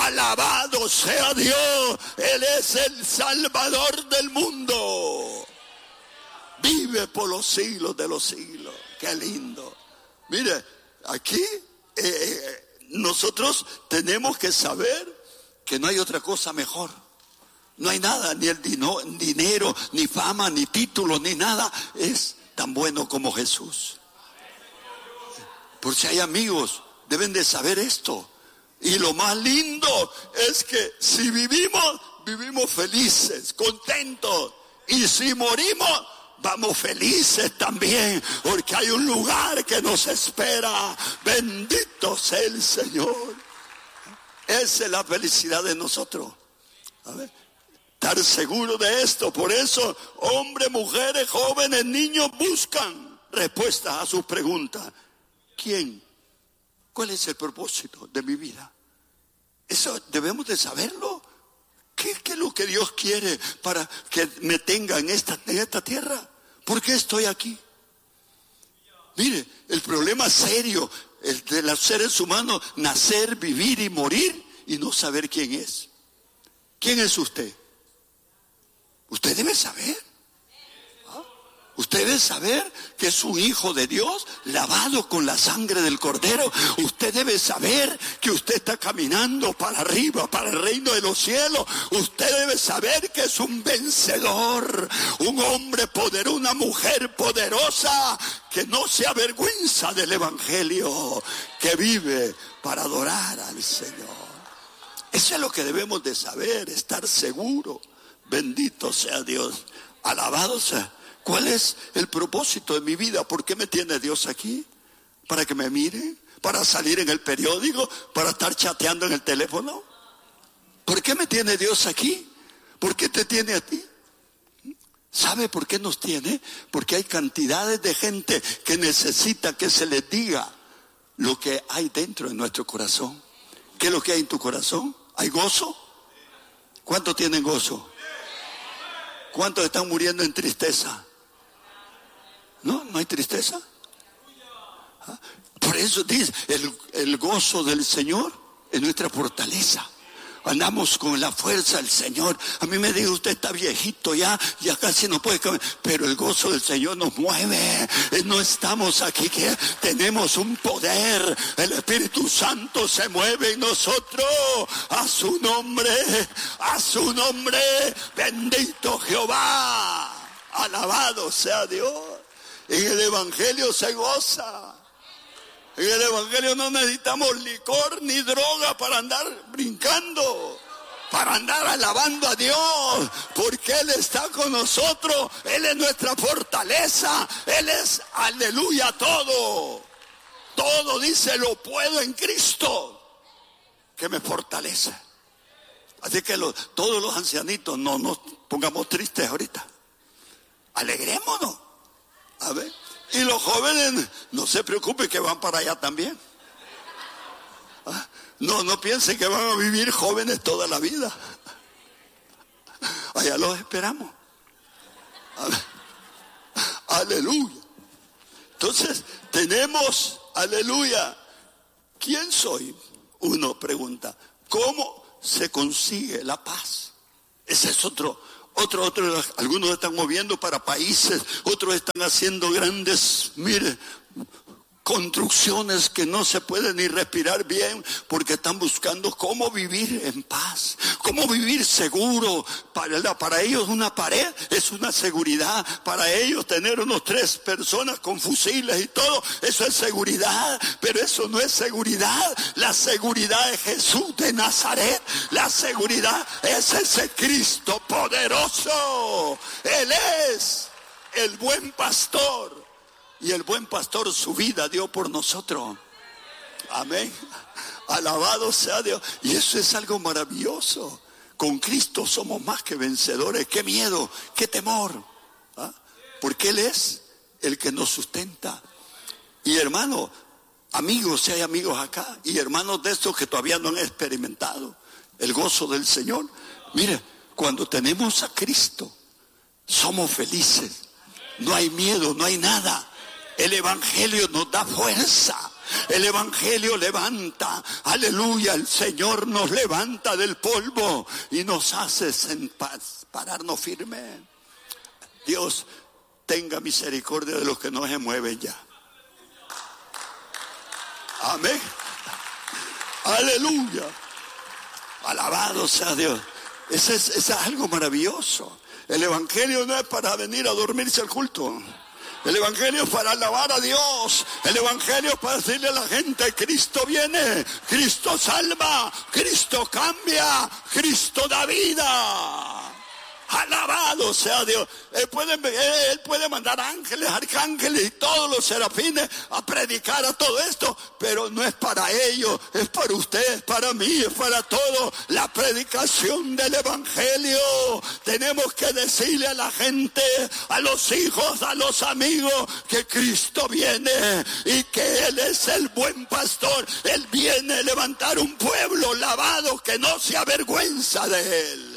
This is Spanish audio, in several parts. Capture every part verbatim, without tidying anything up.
Alabado sea Dios. Él es el Salvador del mundo. Vive por los siglos de los siglos. Qué lindo. Mire, aquí eh, nosotros tenemos que saber que no hay otra cosa mejor. No hay nada, ni el dino, dinero, ni fama, ni títulos, ni nada es tan bueno como Jesús. Por si hay amigos, deben de saber esto. Y lo más lindo es que si vivimos, vivimos felices, contentos. Y si morimos, vamos felices también, porque hay un lugar que nos espera. Bendito sea el Señor. Esa es la felicidad de nosotros. A ver, estar seguro de esto. Por eso, hombres, mujeres, jóvenes, niños buscan respuestas a sus preguntas. ¿Quién? ¿Cuál es el propósito de mi vida? Eso debemos de saberlo. ¿Qué, qué es lo que Dios quiere para que me tenga en esta, en esta tierra? ¿Por qué estoy aquí? Mire, el problema serio el de los seres humanos, nacer, vivir y morir y no saber quién es. ¿Quién es usted? Usted debe saber. Usted debe saber que es un hijo de Dios, lavado con la sangre del Cordero. Usted debe saber que usted está caminando para arriba, para el reino de los cielos. Usted debe saber que es un vencedor, un hombre poderoso, una mujer poderosa, que no se avergüenza del Evangelio, que vive para adorar al Señor. Eso es lo que debemos de saber, estar seguro. Bendito sea Dios, alabado sea. ¿Cuál es el propósito de mi vida? ¿Por qué me tiene Dios aquí? ¿Para que me mire? ¿Para salir en el periódico? ¿Para estar chateando en el teléfono? ¿Por qué me tiene Dios aquí? ¿Por qué te tiene a ti? ¿Sabe por qué nos tiene? Porque hay cantidades de gente que necesita que se les diga lo que hay dentro de nuestro corazón. ¿Qué es lo que hay en tu corazón? ¿Hay gozo? ¿Cuántos tienen gozo? ¿Cuántos están muriendo en tristeza? ¿No? ¿No hay tristeza? ¿Ah? Por eso dice, el, el gozo del Señor es nuestra fortaleza. Andamos con la fuerza del Señor. A mí me dice, usted está viejito ya, ya casi no puede comer. Pero el gozo del Señor nos mueve. No estamos aquí, que tenemos un poder. El Espíritu Santo se mueve en nosotros. A su nombre, a su nombre. Bendito Jehová. Alabado sea Dios. En el Evangelio se goza. En el Evangelio no necesitamos licor ni droga para andar brincando, para andar alabando a Dios, porque Él está con nosotros. Él es nuestra fortaleza. Él es, aleluya, todo. Todo, dice, lo puedo en Cristo, que me fortalece. Así que los, todos los ancianitos, no nos pongamos tristes ahorita. Alegrémonos. A ver, y los jóvenes, no se preocupen que van para allá también. ¿Ah? No, no piensen que van a vivir jóvenes toda la vida. Allá los esperamos. A ver. Aleluya. Entonces, tenemos, aleluya. ¿Quién soy? Uno pregunta. ¿Cómo se consigue la paz? Ese es otro. Otros, otros, algunos están moviendo para países, otros están haciendo grandes, mire, construcciones que no se pueden ni respirar bien porque están buscando cómo vivir en paz, cómo vivir seguro. Para, para ellos una pared es una seguridad, para ellos tener unos tres personas con fusiles y todo, eso es seguridad, pero eso no es seguridad. La seguridad es Jesús de Nazaret, la seguridad es ese Cristo poderoso. Él es el buen pastor. Y el buen pastor su vida dio por nosotros. Amén. Alabado sea Dios. Y eso es algo maravilloso. Con Cristo somos más que vencedores. Qué miedo, qué temor. ¿Ah? Porque Él es el que nos sustenta. Y hermano, amigos, si hay amigos acá, y hermanos de estos que todavía no han experimentado el gozo del Señor. Mire, cuando tenemos a Cristo, somos felices. No hay miedo, no hay nada. El Evangelio nos da fuerza. El evangelio levanta, aleluya, el Señor nos levanta del polvo y nos hace pararnos firme. Dios tenga misericordia de los que no se mueven ya. Amén. Aleluya. Alabado sea Dios. Ese es, ese es algo maravilloso. El evangelio no es para venir a dormirse al culto. El evangelio es para alabar a Dios. El evangelio es para decirle a la gente: Cristo viene, Cristo salva, Cristo cambia, Cristo da vida. Alabado sea Dios. Él puede, él puede mandar ángeles, arcángeles y todos los serafines a predicar a todo esto, pero no es para ellos, es para usted, es para mí, es para todos. La predicación del evangelio. Tenemos que decirle a la gente, a los hijos, a los amigos, que Cristo viene y que Él es el buen pastor. Él viene a levantar un pueblo lavado que no se avergüenza de Él.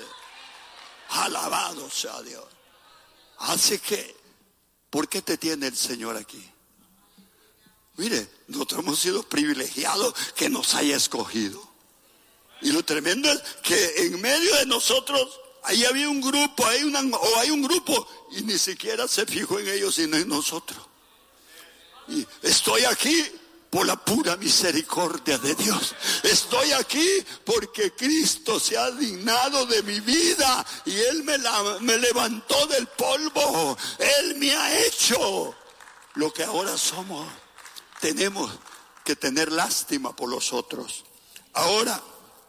Alabado sea Dios. Así que, ¿por qué te tiene el Señor aquí? Mire, nosotros hemos sido privilegiados que nos haya escogido. Y lo tremendo es que en medio de nosotros, ahí había un grupo, hay una, o hay un grupo, y ni siquiera se fijó en ellos, sino en nosotros. Y estoy aquí por la pura misericordia de Dios. Estoy aquí porque Cristo se ha dignado de mi vida y Él me, la, me levantó del polvo. Él me ha hecho lo que ahora somos. Tenemos que tener lástima por los otros. Ahora,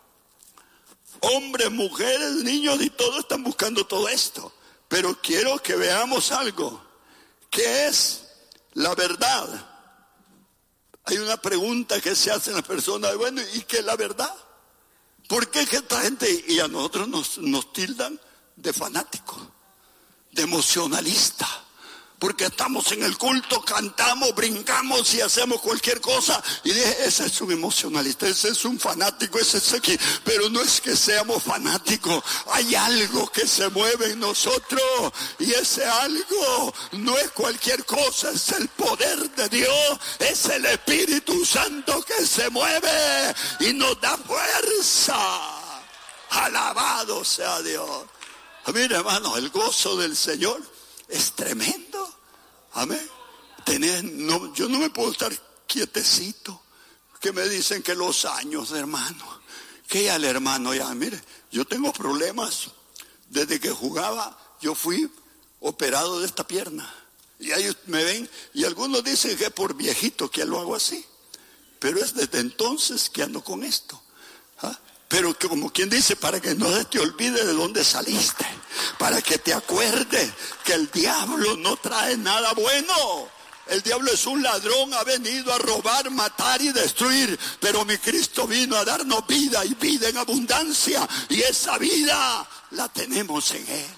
hombres, mujeres, niños y todos están buscando todo esto. Pero quiero que veamos algo. ¿Qué es la verdad? Hay una pregunta que se hace en las personas: bueno, ¿y qué es la verdad? ¿Por qué que esta gente y a nosotros nos, nos tildan de fanáticos, de emocionalistas? Porque estamos en el culto, cantamos, brincamos y hacemos cualquier cosa. Y dije, ese es un emocionalista, ese es un fanático, ese es aquí. Pero no es que seamos fanáticos, hay algo que se mueve en nosotros. Y ese algo no es cualquier cosa, es el poder de Dios. Es el Espíritu Santo que se mueve y nos da fuerza. Alabado sea Dios. Mira, hermano, el gozo del Señor es tremendo. Amén. Tener, no, yo no me puedo estar quietecito. Que me dicen que los años, hermano. Que ya el hermano, ya, mire, yo tengo problemas. Desde que jugaba, yo fui operado de esta pierna. Y ahí me ven, y algunos dicen que por viejito que lo hago así. Pero es desde entonces que ando con esto. ¿Ah? Pero que como quien dice, para que no se te olvide de dónde saliste, para que te acuerdes que el diablo no trae nada bueno. El diablo es un ladrón, ha venido a robar, matar y destruir, pero mi Cristo vino a darnos vida y vida en abundancia, y esa vida la tenemos en Él.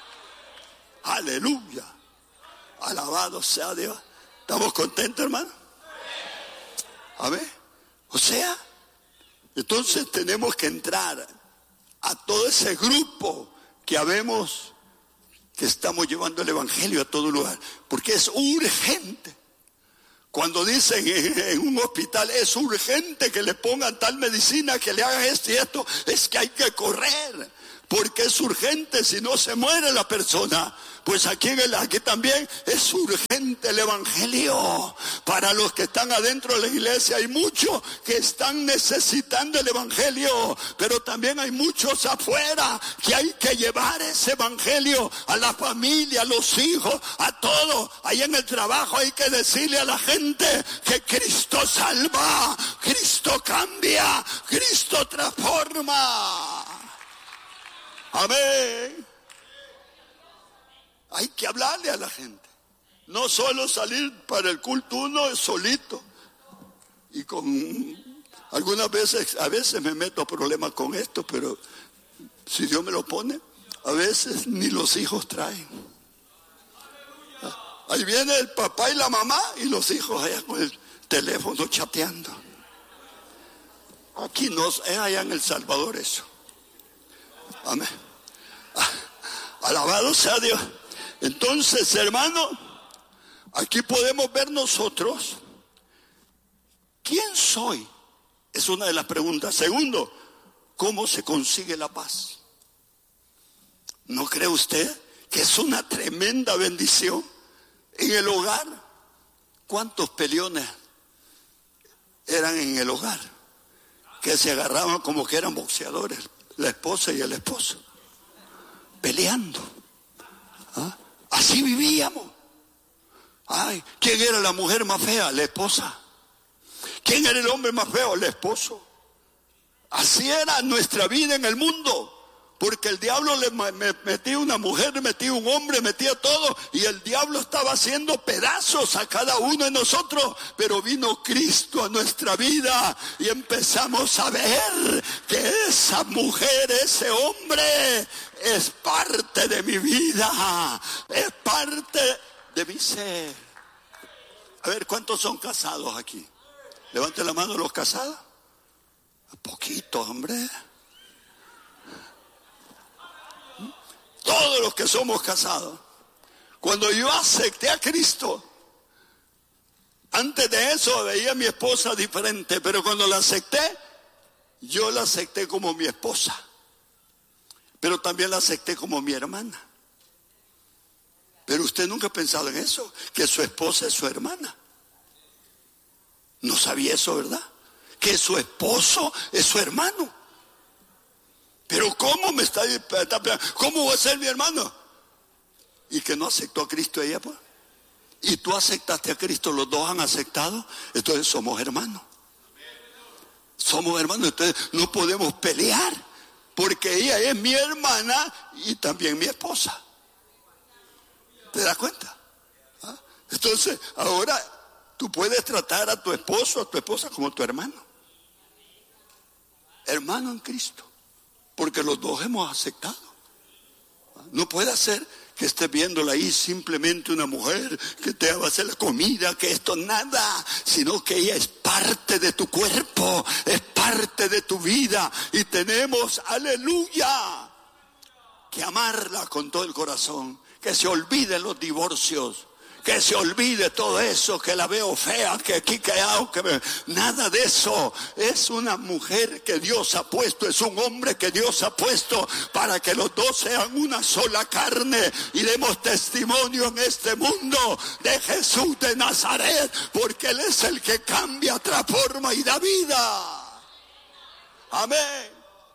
Aleluya. Alabado sea Dios. ¿Estamos contentos, hermano? A ver, o sea, entonces tenemos que entrar a todo ese grupo que habemos, que estamos llevando el evangelio a todo lugar, porque es urgente. Cuando dicen en, en un hospital, es urgente que le pongan tal medicina, que le hagan esto y esto, es que hay que correr, porque es urgente, si no se muere la persona. Pues aquí, en el, aquí también es urgente el evangelio. Para los que están adentro de la iglesia, hay muchos que están necesitando el evangelio, pero también hay muchos afuera que hay que llevar ese evangelio a la familia, a los hijos, a todos. Ahí en el trabajo hay que decirle a la gente que Cristo salva, Cristo cambia, Cristo transforma. Amén. Hay que hablarle a la gente. No solo salir para el culto uno solito. Y con algunas veces, a veces me meto a problemas con esto, pero si Dios me lo pone, a veces ni los hijos traen. Ahí viene el papá y la mamá y los hijos allá con el teléfono chateando. Aquí no es allá en El Salvador eso. Amén. Alabado sea Dios. Entonces, hermano, aquí podemos ver nosotros ¿quién soy? Es una de las preguntas. Segundo, ¿cómo se consigue la paz? ¿No cree usted que es una tremenda bendición en el hogar? ¿Cuántos peleones eran en el hogar? Que se agarraban como que eran boxeadores, la esposa y el esposo, peleando. ¿Ah? Así vivíamos. Ay, ¿quién era la mujer más fea? La esposa. ¿Quién era el hombre más feo? El esposo. Así era nuestra vida en el mundo. Porque el diablo le metía una mujer, metía un hombre, metía todo. Y el diablo estaba haciendo pedazos a cada uno de nosotros. Pero vino Cristo a nuestra vida. Y empezamos a ver que esa mujer, ese hombre, es parte de mi vida. Es parte de mi ser. A ver, ¿cuántos son casados aquí? Levante la mano los casados. Poquito, hombre. Todos los que somos casados. Cuando yo acepté a Cristo, antes de eso veía a mi esposa diferente, pero cuando la acepté, yo la acepté como mi esposa, pero también la acepté como mi hermana. Pero usted nunca ha pensado en eso, que su esposa es su hermana. No sabía eso, ¿verdad? Que su esposo es su hermano. Pero ¿cómo me está, está cómo va a ser mi hermano? Y que no aceptó a Cristo ella, pues. Y tú aceptaste a Cristo, los dos han aceptado, entonces somos hermanos. Somos hermanos, entonces no podemos pelear, porque ella es mi hermana y también mi esposa. ¿Te das cuenta? ¿Ah? Entonces, ahora tú puedes tratar a tu esposo, a tu esposa como tu hermano. Hermano en Cristo. Porque los dos hemos aceptado. No puede ser que estés viéndola ahí simplemente una mujer que te va a hacer la comida, que esto nada, sino que ella es parte de tu cuerpo, es parte de tu vida. Y tenemos, aleluya, que amarla con todo el corazón. Que se olviden los divorcios. Que se olvide todo eso, que la veo fea, que aquí, que allá, que me... nada de eso. Es una mujer que Dios ha puesto, es un hombre que Dios ha puesto para que los dos sean una sola carne y demos testimonio en este mundo de Jesús de Nazaret, porque Él es el que cambia, transforma y da vida. Amén.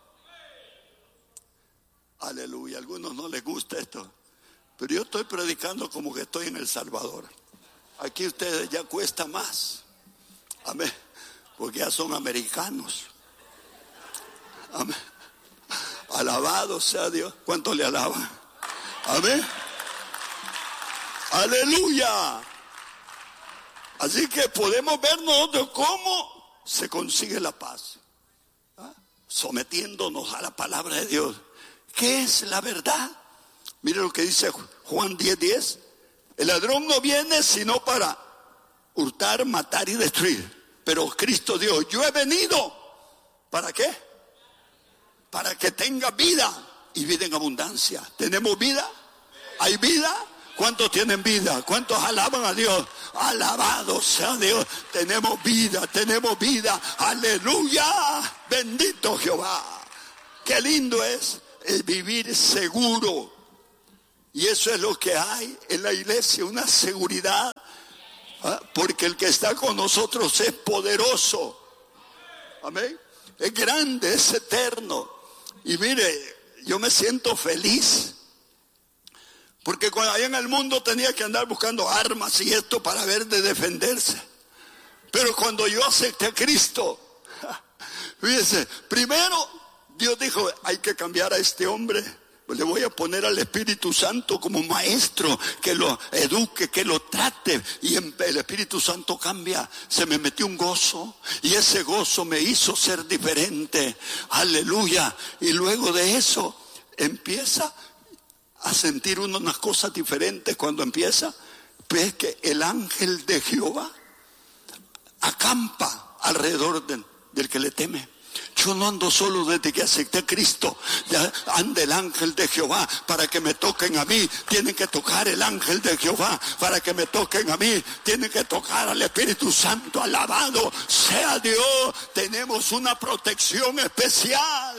Aleluya. A algunos no les gusta esto. Pero yo estoy predicando como que estoy en El Salvador. Aquí ustedes ya cuesta más. Amén. Porque ya son americanos. Amén. Alabado sea Dios. ¿Cuánto le alaban? Amén. Aleluya. Así que podemos ver nosotros cómo se consigue la paz. ¿Ah? Sometiéndonos a la palabra de Dios. ¿Qué es la verdad? Mire lo que dice Juan diez diez. El ladrón no viene sino para hurtar, matar y destruir. Pero Cristo dijo, yo he venido. ¿Para qué? Para que tenga vida y vida en abundancia. ¿Tenemos vida? ¿Hay vida? ¿Cuántos tienen vida? ¿Cuántos alaban a Dios? Alabado sea Dios. Tenemos vida, tenemos vida. Aleluya. Bendito Jehová. Qué lindo es el vivir seguro. Y eso es lo que hay en la iglesia, una seguridad. ¿Ah? Porque el que está con nosotros es poderoso. Amén. Es grande, es eterno. Y mire, yo me siento feliz. Porque cuando allá en el mundo tenía que andar buscando armas y esto para ver de defenderse. Pero cuando yo acepté a Cristo, fíjense, primero Dios dijo, hay que cambiar a este hombre. Le voy a poner al Espíritu Santo como maestro, que lo eduque, que lo trate. Y el Espíritu Santo cambia. Se me metió un gozo y ese gozo me hizo ser diferente. Aleluya. Y luego de eso empieza a sentir uno unas cosas diferentes. Cuando empieza, ves que el ángel de Jehová acampa alrededor del, del que le teme. Yo no ando solo desde que acepté a Cristo. Ya anda el ángel de Jehová para que me toquen a mí. Tienen que tocar el ángel de Jehová para que me toquen a mí. Tienen que tocar al Espíritu Santo. Alabado sea Dios. Tenemos una protección especial.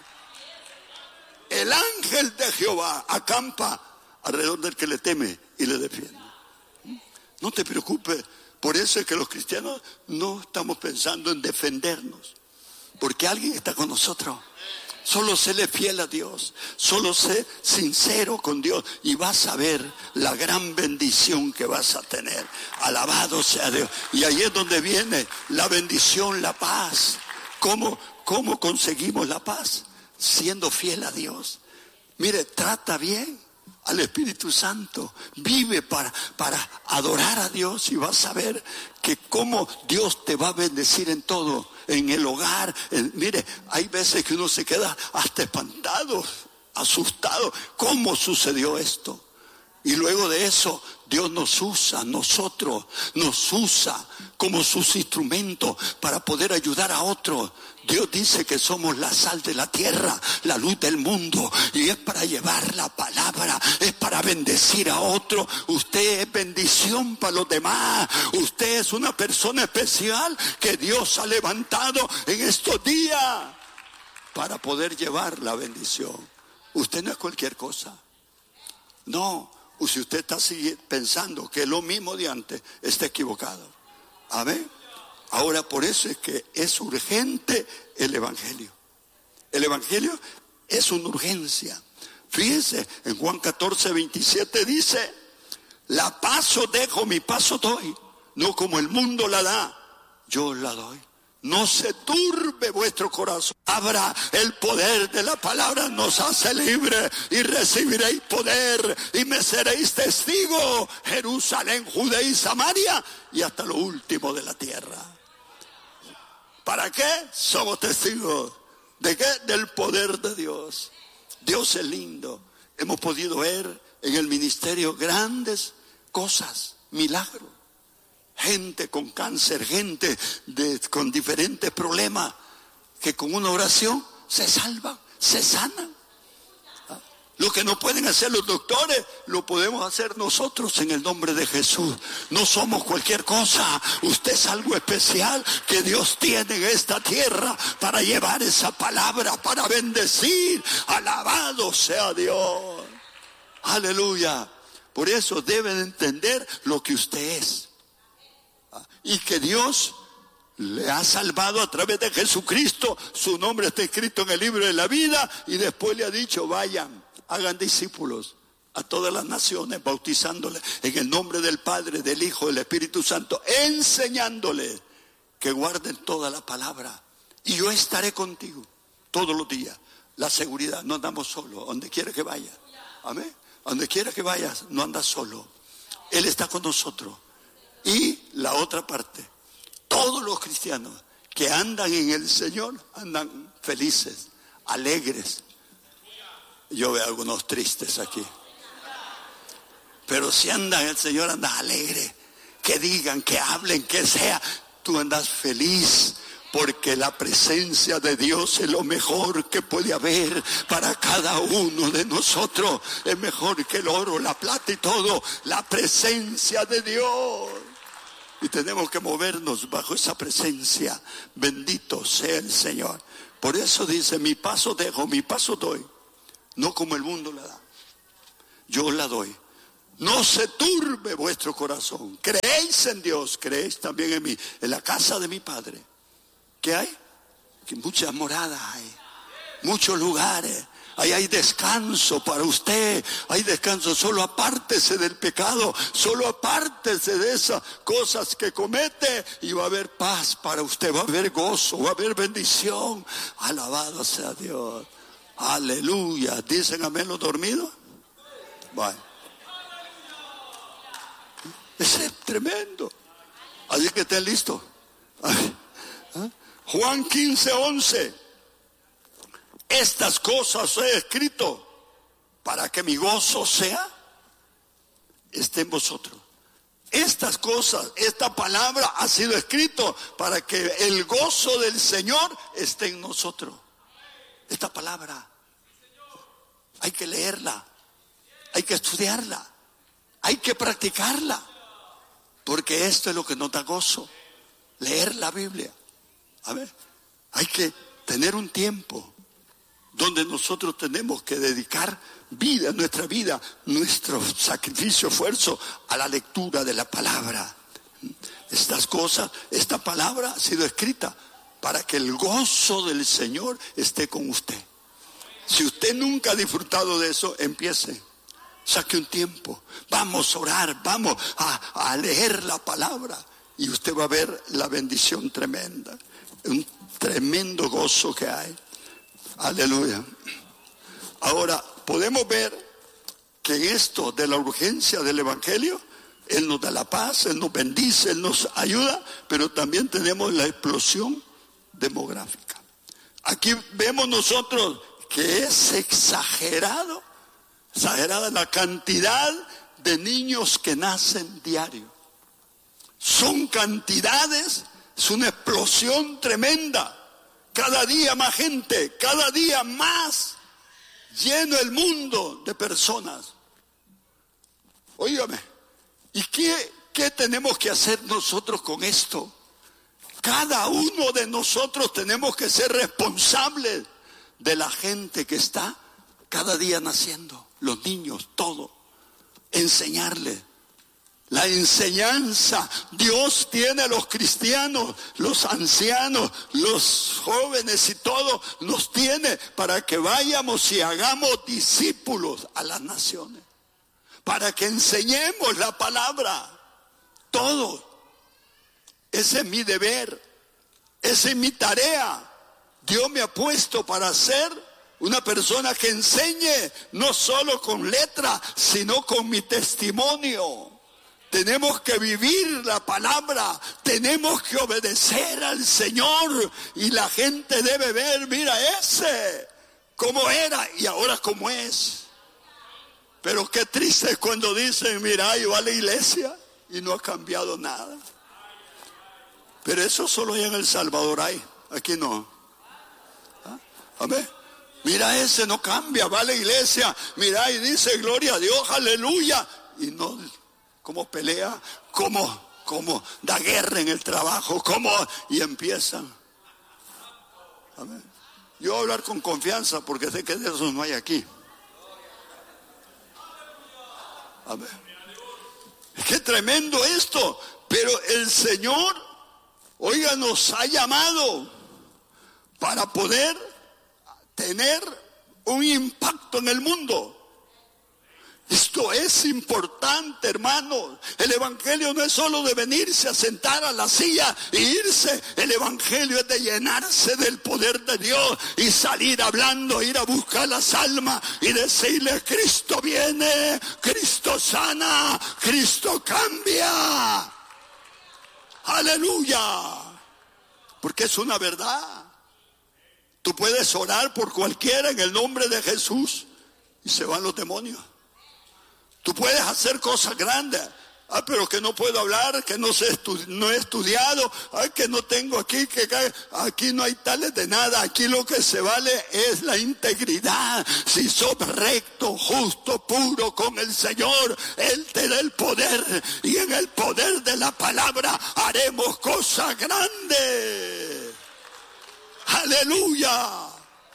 El ángel de Jehová acampa alrededor del que le teme y le defiende. No te preocupes. Por eso es que los cristianos no estamos pensando en defendernos. Porque alguien está con nosotros. Solo séle fiel a Dios. Solo sé sincero con Dios. Y vas a ver la gran bendición que vas a tener. Alabado sea Dios. Y ahí es donde viene la bendición, la paz. ¿Cómo, cómo conseguimos la paz? Siendo fiel a Dios. Mire, trata bien al Espíritu Santo. Vive para, para adorar a Dios. Y vas a ver que cómo Dios te va a bendecir en todo. En el hogar. En, mire, hay veces que uno se queda hasta espantado, asustado. ¿Cómo sucedió esto? Y luego de eso, Dios nos usa, nosotros nos usa como sus instrumentos para poder ayudar a otros. Dios dice que somos la sal de la tierra, la luz del mundo, y es para llevar la palabra, es para bendecir a otros. Usted es bendición para los demás. Usted es una persona especial que Dios ha levantado en estos días para poder llevar la bendición. Usted no es cualquier cosa. No. O si usted está pensando que es lo mismo de antes, está equivocado. Amén. Ahora por eso es que es urgente el Evangelio. El Evangelio es una urgencia. Fíjense, en Juan catorce, veintisiete dice: la paz os dejo, mi paz os doy. No como el mundo la da, yo la doy. No se turbe vuestro corazón. Abra el poder de la palabra, nos hace libre y recibiréis poder y me seréis testigo. Jerusalén, Judea y Samaria y hasta lo último de la tierra. ¿Para qué? Somos testigos. ¿De qué? Del poder de Dios. Dios es lindo. Hemos podido ver en el ministerio grandes cosas, milagros. Gente con cáncer, gente de, con diferentes problemas, que con una oración se salvan, se sanan. Lo que no pueden hacer los doctores, lo podemos hacer nosotros en el nombre de Jesús. No somos cualquier cosa. Usted es algo especial que Dios tiene en esta tierra para llevar esa palabra, para bendecir. Alabado sea Dios. Aleluya. Por eso deben entender lo que usted es. Y que Dios le ha salvado a través de Jesucristo. Su nombre está escrito en el libro de la vida. Y después le ha dicho: vayan, hagan discípulos a todas las naciones, bautizándoles en el nombre del Padre, del Hijo, del Espíritu Santo, enseñándoles que guarden toda la palabra. Y yo estaré contigo todos los días. La seguridad, no andamos solos, donde quiera que vaya. Amén. Donde quiera que vayas, no andas solo. Él está con nosotros. Y la otra parte, todos los cristianos que andan en el Señor andan felices, alegres. Yo veo algunos tristes aquí. Pero si andan en el Señor, andas alegre. Que digan, que hablen, que sea, tú andas feliz. Porque la presencia de Dios es lo mejor que puede haber para cada uno de nosotros. Es mejor que el oro, la plata y todo. La presencia de Dios. Y tenemos que movernos bajo esa presencia. Bendito sea el Señor. Por eso dice: mi paso dejo, mi paso doy. No como el mundo la da. Yo la doy. No se turbe vuestro corazón. Creéis en Dios, creéis también en mí. En la casa de mi Padre, ¿qué hay? Que muchas moradas hay. Muchos lugares. Ahí hay descanso para usted. Hay descanso. Solo apártese del pecado. Solo apártese de esas cosas que comete. Y va a haber paz para usted. Va a haber gozo. Va a haber bendición. Alabado sea Dios. Aleluya. ¿Dicen amén los dormidos? Bueno. Eso es tremendo. Así que estén listos. Juan quince, once. Estas cosas he escrito para que mi gozo sea esté en vosotros Estas cosas, esta palabra ha sido escrito para que el gozo del Señor esté en nosotros. Esta palabra hay que leerla, hay que estudiarla, hay que practicarla, porque esto es lo que nos da gozo, leer la Biblia. A ver, hay que tener un tiempo donde nosotros tenemos que dedicar vida, nuestra vida, nuestro sacrificio, esfuerzo a la lectura de la palabra. Estas cosas, esta palabra ha sido escrita para que el gozo del Señor esté con usted. Si usted nunca ha disfrutado de eso, empiece, saque un tiempo, vamos a orar, vamos a, a leer la palabra y usted va a ver la bendición tremenda, un tremendo gozo que hay. Aleluya. Ahora, podemos ver que en esto de la urgencia del Evangelio, Él nos da la paz, Él nos bendice, Él nos ayuda, pero también tenemos la explosión demográfica. Aquí vemos nosotros que es exagerado, exagerada la cantidad de niños que nacen diario. Son cantidades, es una explosión tremenda. Cada día más gente, cada día más lleno el mundo de personas. Óigame, ¿y qué, qué tenemos que hacer nosotros con esto? Cada uno de nosotros tenemos que ser responsables de la gente que está cada día naciendo, los niños, todo, enseñarles. La enseñanza, Dios tiene a los cristianos, los ancianos, los jóvenes y todo, nos tiene para que vayamos y hagamos discípulos a las naciones, para que enseñemos la palabra, todo. Ese es mi deber, esa es mi tarea. Dios me ha puesto para ser una persona que enseñe, no solo con letra, sino con mi testimonio. Tenemos que vivir la palabra, tenemos que obedecer al Señor y la gente debe ver, mira ese, cómo era y ahora cómo es. Pero qué triste es cuando dicen, mira, yo a la iglesia y no ha cambiado nada. Pero eso solo hay en El Salvador hay, aquí no. ¿Ah? A ver, mira ese no cambia, va a la iglesia, mira y dice gloria a Dios, aleluya, y no... cómo pelea, cómo, cómo da guerra en el trabajo, cómo, y empiezan. A ver, yo voy a hablar con confianza porque sé que de esos no hay aquí. A ver, es que tremendo esto, pero el Señor, oiga, nos ha llamado para poder tener un impacto en el mundo. Esto es importante, hermanos. El evangelio no es solo de venirse a sentar a la silla e irse. El evangelio es de llenarse del poder de Dios y salir hablando, ir a buscar las almas y decirle, Cristo viene, Cristo sana, Cristo cambia. Aleluya. Porque es una verdad. Tú puedes orar por cualquiera en el nombre de Jesús y se van los demonios. Tú puedes hacer cosas grandes. Ah, pero que no puedo hablar, que no sé, no he estudiado, ah, que no tengo aquí, que aquí no hay tales de nada. Aquí lo que se vale es la integridad. Si sos recto, justo, puro con el Señor, Él te da el poder. Y en el poder de la palabra haremos cosas grandes. Aleluya.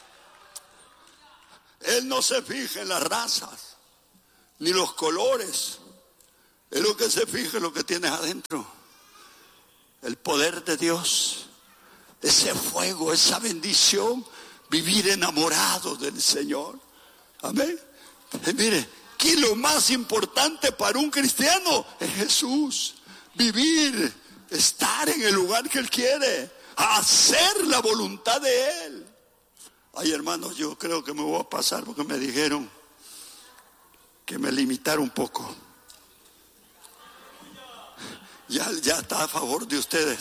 Él no se fija en las razas ni los colores, es lo que se fija en lo que tienes adentro. El poder de Dios, ese fuego, esa bendición, vivir enamorado del Señor. Amén. Y mire, que lo más importante para un cristiano es Jesús. Vivir, estar en el lugar que Él quiere, hacer la voluntad de Él. Ay, hermanos, yo creo que me voy a pasar porque me dijeron que me limitara un poco. Ya, ya está a favor de ustedes.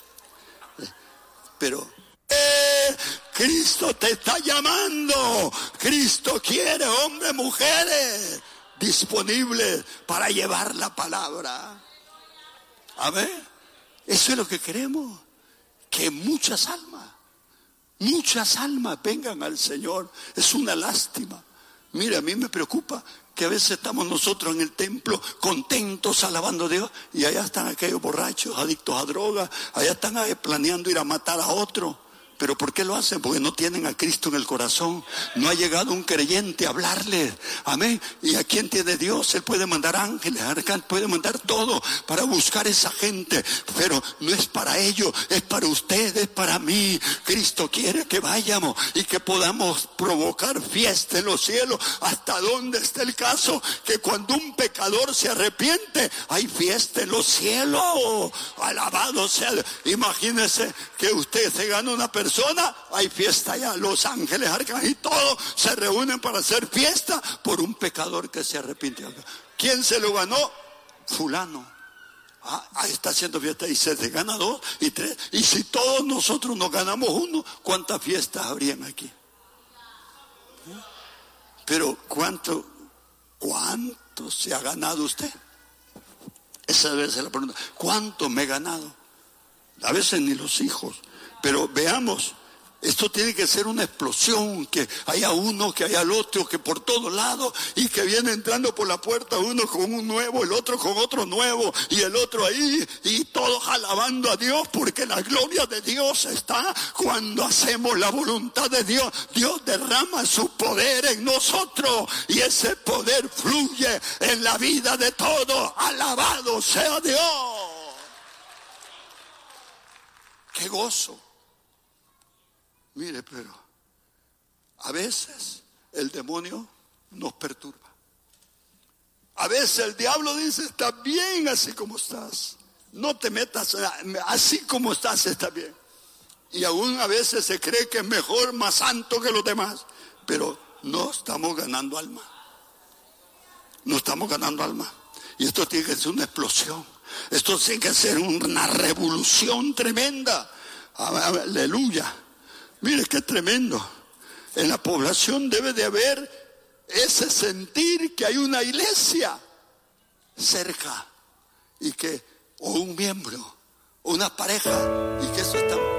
Pero eh, Cristo te está llamando. Cristo quiere hombres, mujeres disponibles para llevar la palabra. Amén. Eso es lo que queremos. Que muchas almas, muchas almas vengan al Señor. Es una lástima. Mira, a mí me preocupa que a veces estamos nosotros en el templo contentos alabando a Dios y allá están aquellos borrachos, adictos a drogas, allá están planeando ir a matar a otro. ¿Pero por qué lo hacen? Porque no tienen a Cristo en el corazón. No ha llegado un creyente a hablarles. Amén. ¿Y a quién tiene Dios? Él puede mandar ángeles, puede mandar todo para buscar a esa gente. Pero no es para ellos, es para usted, es para mí. Cristo quiere que vayamos y que podamos provocar fiesta en los cielos. ¿Hasta dónde está el caso? Que cuando un pecador se arrepiente, hay fiesta en los cielos. Alabado sea. Imagínese que usted se gana una persona. Persona, hay fiesta allá, los ángeles, arcángeles y todos se reúnen para hacer fiesta por un pecador que se arrepintió. ¿Quién se lo ganó? Fulano. Ah, ahí está haciendo fiesta y se gana dos y tres. Y si todos nosotros nos ganamos uno, ¿cuántas fiestas habrían aquí? Pero ¿cuánto, cuánto se ha ganado usted? Esa debe ser la pregunta. ¿Cuánto me he ganado? A veces ni los hijos. Pero veamos, esto tiene que ser una explosión, que haya uno, que haya el otro, que por todos lados, y que viene entrando por la puerta uno con un nuevo, el otro con otro nuevo, y el otro ahí, y todos alabando a Dios, porque la gloria de Dios está cuando hacemos la voluntad de Dios. Dios derrama su poder en nosotros, y ese poder fluye en la vida de todos. Alabado sea Dios. ¡Qué gozo! Mire, pero a veces el demonio nos perturba. A veces el diablo dice, está bien así como estás. No te metas, así como estás está bien. Y aún a veces se cree que es mejor, más santo que los demás. Pero no estamos ganando alma. No estamos ganando alma. Y esto tiene que ser una explosión. Esto tiene que ser una revolución tremenda. Aleluya. Mire qué tremendo. En la población debe de haber ese sentir que hay una iglesia cerca y que, o un miembro, o una pareja, y que eso está